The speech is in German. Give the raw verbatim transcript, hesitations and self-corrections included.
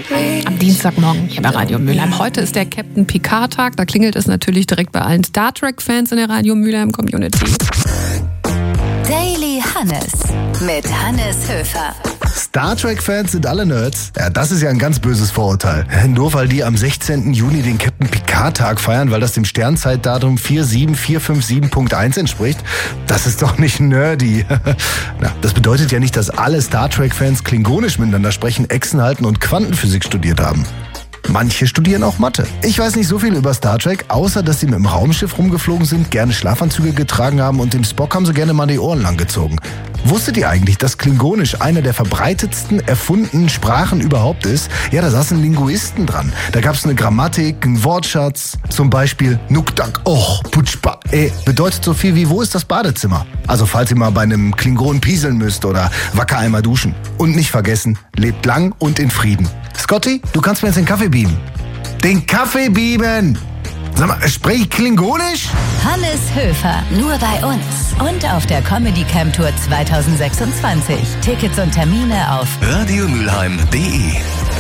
Am Dienstagmorgen hier bei Radio Mülheim. Heute ist der Captain Picard-Tag. Da klingelt es natürlich direkt bei allen Star Trek-Fans in der Radio Mülheim Community. Daily Hannes mit Hannes Höfer. Star Trek-Fans sind alle Nerds? Ja, das ist ja ein ganz böses Vorurteil. Nur weil die am sechzehnten Juni den Captain Picard-Tag feiern, weil das dem Sternzeitdatum vier sieben vier fünf sieben Punkt eins entspricht, das ist doch nicht nerdy. Na, das bedeutet ja nicht, dass alle Star Trek-Fans klingonisch miteinander sprechen, Echsen halten und Quantenphysik studiert haben. Manche studieren auch Mathe. Ich weiß nicht so viel über Star Trek, außer dass sie mit dem Raumschiff rumgeflogen sind, gerne Schlafanzüge getragen haben und dem Spock haben sie gerne mal die Ohren lang gezogen. Wusstet ihr eigentlich, dass Klingonisch eine der verbreitetsten erfundenen Sprachen überhaupt ist? Ja, da saßen Linguisten dran. Da gab es eine Grammatik, einen Wortschatz. Zum Beispiel Nukdak och putschpa e bedeutet so viel wie wo ist das Badezimmer? Also falls ihr mal bei einem Klingon pieseln müsst oder wacker einmal duschen. Und nicht vergessen, lebt lang und in Frieden. Scotty, du kannst mir jetzt den Kaffee beamen. Den Kaffee beamen! Sag mal, sprich Klingonisch? Hannes Höfer, nur bei uns. Und auf der Comedy Camp Tour zwanzig sechsundzwanzig. Tickets und Termine auf radiomülheim punkt de.